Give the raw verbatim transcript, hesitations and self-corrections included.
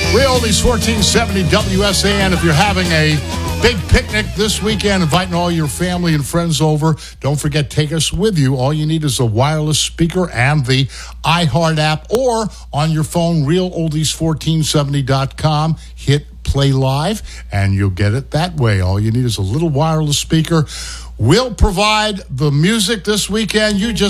Real Oldies fourteen seventy W S A N. If you're having a big picnic this weekend, inviting all your family and friends over, don't forget, take us with you. All you need is a wireless speaker and the iHeart app, or on your phone, real oldies fourteen seventy dot com. Hit play live, and you'll get it that way. All you need is a little wireless speaker. We'll provide the music this weekend. You just